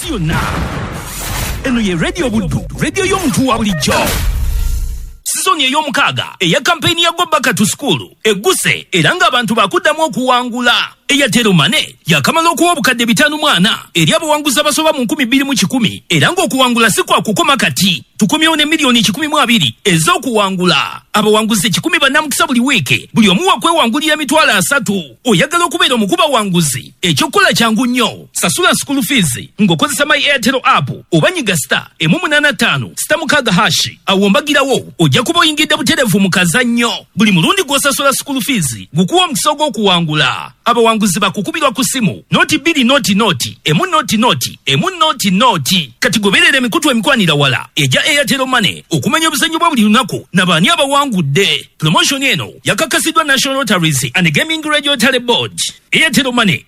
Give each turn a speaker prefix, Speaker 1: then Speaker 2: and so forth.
Speaker 1: ensi yonna. Eno ye Radio Buddu, radio y'omuntu wa bulijjo. Sizoni ey'omukaaga eya kampeyini ya Go Back to School egguse era ng'abantu bakuddamu okuwangula. Airtel Money yakamala okuwa obukadde 5 eri abawanguzi abasoba mu 2010 era ng'okuwangula si kwa kukoma kati. Tukomyewo ne milioni 12 ez'okuwangula. Abawanguzi 10 bannamukisa buli wiiki, buli omu wakwewangulira emitwalo 3. Oyagala okubeera omukuba wanguzi, ekyokukola kyangu nnyo. Sasula school fees ng'okozesa My Airtel app oba nyiga *185 *6 awo mbagirawo ojja kuba oyingidde butereevu mu kazannyo. Buli mulundi gw'osasula school fees gukuwa omukisa gw'okuwangula. Abawanguzi bakukubirwa ku simu noti 2 noti emu noti kati goberera emikutu emikwanira wala eja Airtel Money okumanya obuzannyo bwa buli lunaku n'abaani abawangudde. Promotion eno yakakasiddwa National Lotteries and Gaming Regulatory Board. Airtel Money